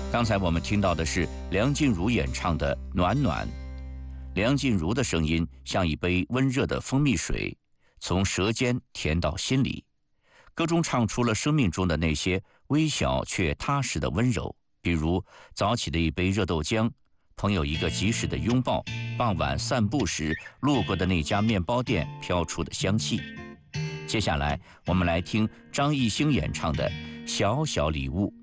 刚才我们听到的是梁静茹演唱的《暖暖》。梁静茹的声音像一杯温热的蜂蜜水，从舌尖甜到心里。歌中唱出了生命中的那些微小却踏实的温柔，比如早起的一杯热豆浆，朋友一个及时的拥抱，傍晚散步时路过的那家面包店飘出的香气。接下来我们来听张艺兴演唱的《小小礼物》。